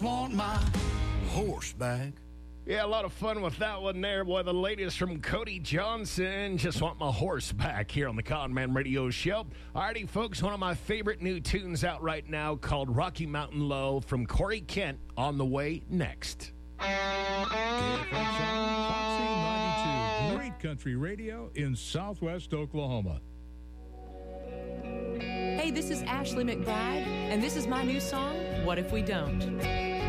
want my horse back. Yeah, a lot of fun with that one there. Boy, the latest from Cody Johnson. Just want my horse back here on the Con Man Radio Show. Alrighty, folks, one of my favorite new tunes out right now called Rocky Mountain Low from Corey Kent on the way next. KFXR Foxy 92, great country radio in Southwest Oklahoma. Hey, this is Ashley McBride, and this is my new song, What If We Don't?